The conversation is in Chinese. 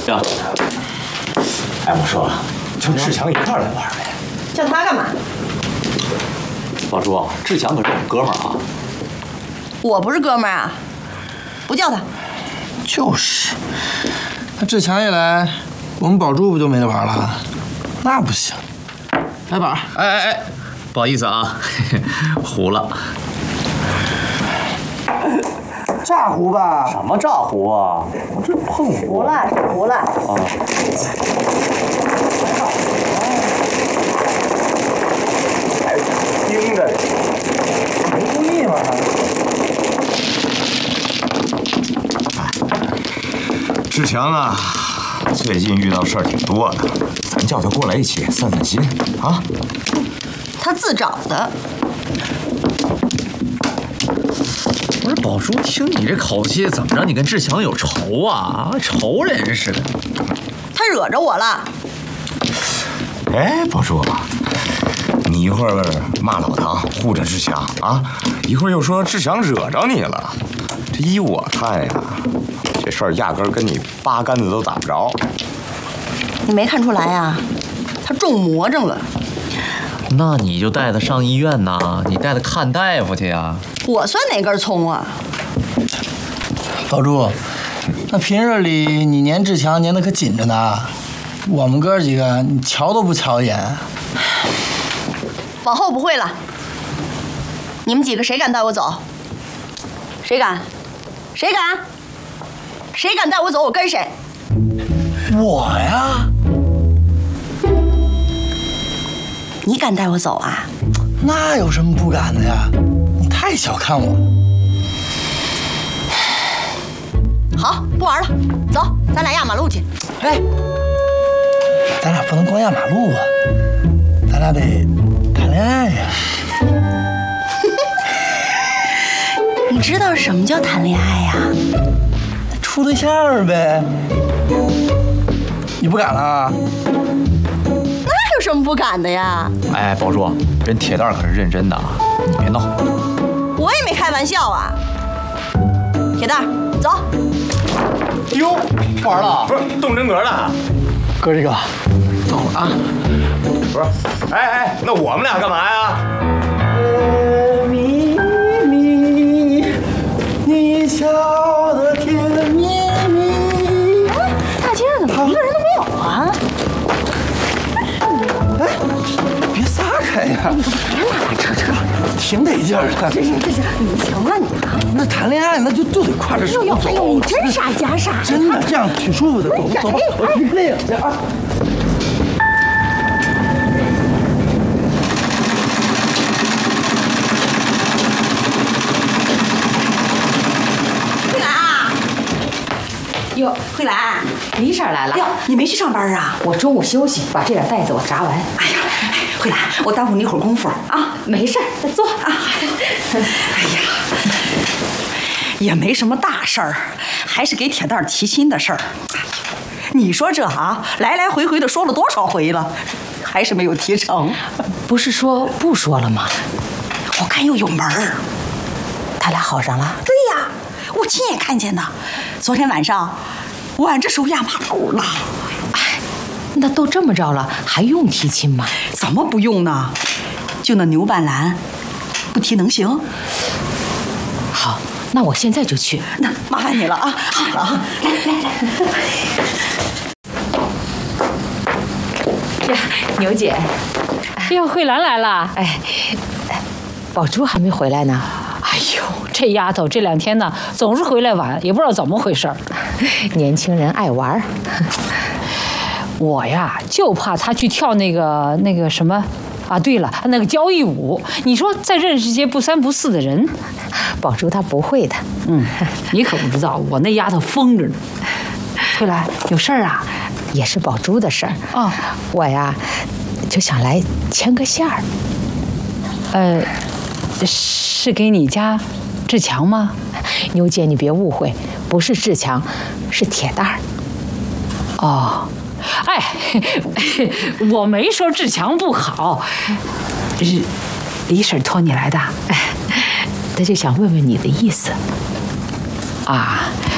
呀，哎，我说，叫志强一块儿来玩呗。 叫他干嘛？ 宝珠，志强可是我们哥们儿啊。 我不是哥们儿啊，不叫他。 就是，那志强一来，我们宝珠不就没得玩了？那不行。来宝， 哎，不好意思啊，糊了。 炸糊吧？ 什么炸糊啊？我这碰糊了，糊了。 啊。还盯着， 没注意嘛。 志强啊，最近遇到事儿挺多的，咱叫他过来一起散散心啊。 他自找的。 不是宝珠，听你这口气，怎么着？你跟志强有仇啊？仇人似的。 他惹着我了。 哎，宝珠，你一会儿骂老唐护着志强啊，一会儿又说志强惹着你了。这依我看呀，这事儿压根儿跟你八竿子都打不着。 你没看出来呀？他中魔怔了。 那你就带他上医院呐，你带他看大夫去呀。 我算哪根葱啊？ 宝珠，那平日里你粘志强粘得可紧着呢，我们哥几个你瞧都不瞧一眼。 往后不会了。你们几个谁敢带我走？谁敢？谁敢？谁敢带我走，我跟谁。 我呀？ 你敢带我走啊？ 那有什么不敢的呀？你太小看我了。 好，不玩了，走，咱俩压马路去。 哎，咱俩不能光压马路啊，咱俩得谈恋爱呀。 你知道什么叫谈恋爱呀？ 处对象呗。你不敢了？ 那有什么不敢的呀？ 哎，宝珠，人铁蛋可是认真的啊，你别闹。 我也没开玩笑啊。铁蛋，走。 哟，不玩了？ 不是动真格了？ 哥几个，走了啊。 不是，哎，那我们俩干嘛呀？ 咪咪，你笑得甜蜜蜜。 大街上怎么一个人都没有啊？ 哎，别撒开呀！这挺得劲儿的。 这是，你行了你啊！ 那谈恋爱那就得挎着手走。 哎呦，你真傻假傻。 真的，这样挺舒服的。走吧，我去看电影去啊。 慧兰， 哟， 慧兰， 李婶来了。 哎呦，你没去上班啊？ 我中午休息，把这点袋子我炸完。 哎呀，慧兰，我耽误你一会儿功夫啊。 没事，再坐啊。 哎呀，也没什么大事儿，还是给铁蛋提亲的事儿。你说这啊，来来回回的说了多少回了，还是没有提成。 不是说不说了吗？ 我看又有门儿。 他俩好上了？ 对呀，我亲眼看见的。昨天晚上，挽着手压马路了。 哎，那都这么着了，还用提亲吗？ 怎么不用呢？就那牛半兰，不提能行？ 好，那我现在就去。 那麻烦你了啊！好了啊，来。 呀，牛姐， 哟，慧兰来了。 哎，宝珠还没回来呢。 哎呦，这丫头这2天呢，总是回来晚，也不知道怎么回事。 年轻人爱玩。 我呀，就怕她去跳那个什么啊。对了，那个交谊舞，你说再认识些不三不四的人， 宝珠她不会的。 你可不知道，我那丫头疯着呢。慧兰，有事儿啊？ 也是宝珠的事儿啊。 我呀，就想来牵个线儿。 是给你家志强吗？ 牛姐，你别误会，不是志强，是铁蛋儿。 哦，哎，我没说志强不好，李婶托你来的， 他就想问问你的意思。 啊。